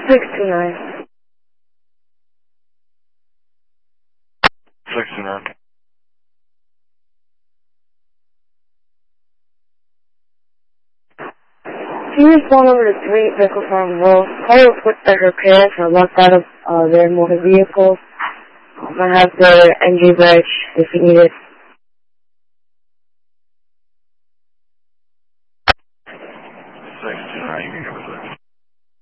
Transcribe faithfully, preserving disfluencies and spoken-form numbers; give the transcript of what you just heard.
six two nine. six two nine. Can you phone over to three Vehicle Farm Road? Call a report that her parents are locked out of uh, their motor vehicle. I have their N G badge if you need it.